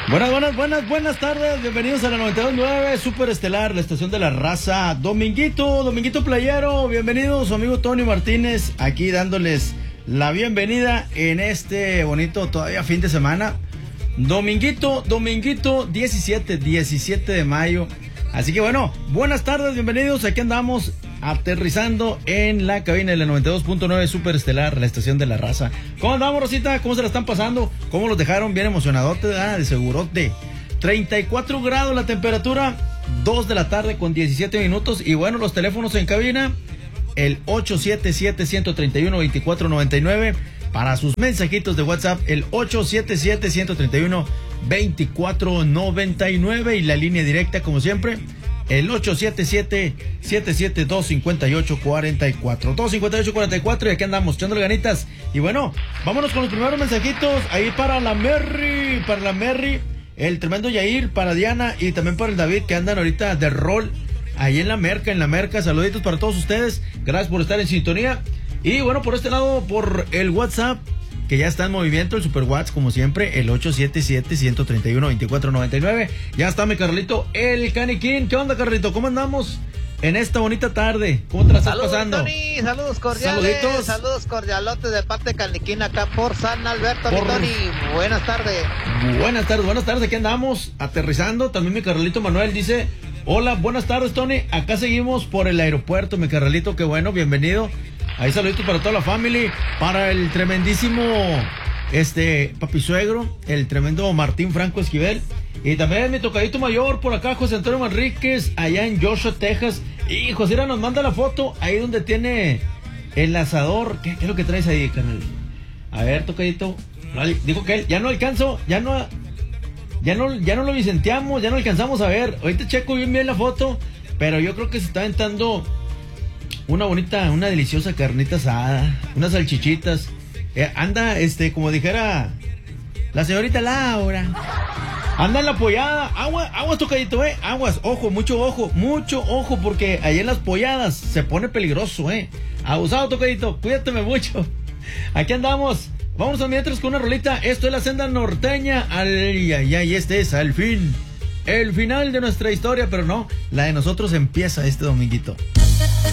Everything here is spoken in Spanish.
Buenas tardes, bienvenidos a la 92.9 Super Estelar, la estación de la raza. Dominguito playero, bienvenidos, su amigo Tony Martínez, aquí dándoles la bienvenida en este bonito todavía fin de semana. Dominguito, 17 de mayo. Así que bueno, buenas tardes, bienvenidos, aquí andamos aterrizando en la cabina de la 92.9 Super Estelar, la estación de la raza. ¿Cómo andamos, Rosita? ¿Cómo se la están pasando? ¿Cómo los dejaron? Bien emocionadote, de segurote. 34 grados la temperatura, 2 de la tarde con 17 minutos. Y bueno, los teléfonos en cabina, el 877-131-2499. Para sus mensajitos de WhatsApp, el 877-131-2499. Y la línea directa, como siempre, el 877-772-5844. 258-44. Y aquí andamos echándole ganitas. Y bueno, vámonos con los primeros mensajitos. Ahí para la Merry, el tremendo Yair, para Diana y también para el David, que andan ahorita de rol ahí en la merca. Saluditos para todos ustedes. Gracias por estar en sintonía. Y bueno, por este lado, por el WhatsApp, que ya está en movimiento, el Super WhatsApp, como siempre, el 877-131-2499. Ya está mi Carlito, el Caniquín. ¿Qué onda, Carlito? ¿Cómo andamos en esta bonita tarde? ¿Cómo te la estás pasando? Tony, saludos cordiales. Saluditos. Saludos cordialotes de parte de Caniquín, acá por San Alberto, Tony. Buenas tardes. Buenas tardes, aquí andamos, aterrizando. También mi Carlito Manuel dice: hola, buenas tardes, Tony. Acá seguimos por el aeropuerto, mi Carlito, qué bueno, bienvenido. Ahí saluditos para toda la familia, para el tremendísimo papi suegro, el tremendo Martín Franco Esquivel, y también mi tocadito mayor por acá, José Antonio Manríquez, allá en Joshua, Texas. Y José nos manda la foto ahí donde tiene el asador. ¿Qué es lo que traes ahí, carnal? A ver, tocadito. Dijo que él, ya no alcanzo, ya no lo vicenteamos, ya no alcanzamos a ver. Ahorita checo bien la foto, pero yo creo que se está aventando una deliciosa carnita asada, unas salchichitas. Anda, como dijera la señorita Laura, anda en la pollada. Aguas, tocadito, aguas, mucho ojo, porque ahí en las polladas se pone peligroso, abusado, tocadito, cuídateme mucho. Aquí andamos, vamos a mientras con una rolita. Esto es la senda norteña. Y este es el final de nuestra historia, pero no, la de nosotros empieza este dominguito.